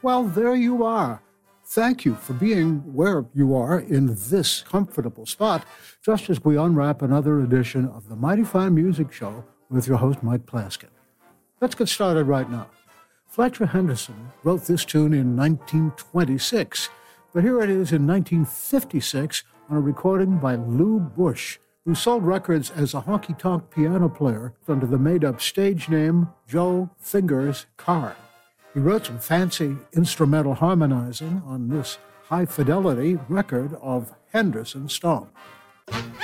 Well, there you are. Thank you for being where you are in this comfortable spot, just as we unwrap another edition of the Mighty Fine Music Show with your host, Mike Plaskin. Let's get started right now. Fletcher Henderson wrote this tune in 1926, but here it is in 1956 on a recording by Lou Bush, who sold records as a honky-tonk piano player under the made-up stage name Joe Fingers Carr. He wrote some fancy instrumental harmonizing on this high-fidelity record of Henderson Stomp.